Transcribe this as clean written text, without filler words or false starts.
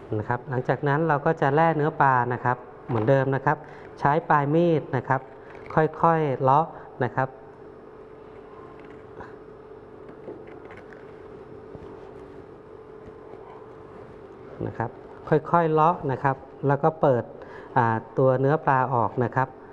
นะครับหลังจากนั้นเราก็จะแล่เนื้อปลานะครับเหมือนเดิมนะครับใช้ปลายมีดนะครับค่อยๆเลาะนะครับค่อยๆเลาะนะครับแล้วก็เปิดตัวเนื้อปลาออกนะครับ